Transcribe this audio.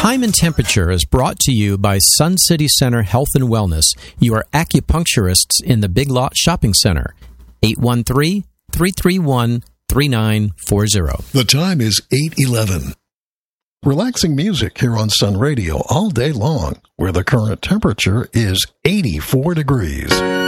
Time and Temperature is brought to you by Sun City Center Health and Wellness, your acupuncturists in the Big Lot Shopping Center. 813-331-3940. The time is 8:11. Relaxing music here on Sun Radio all day long, where the current temperature is 84 degrees.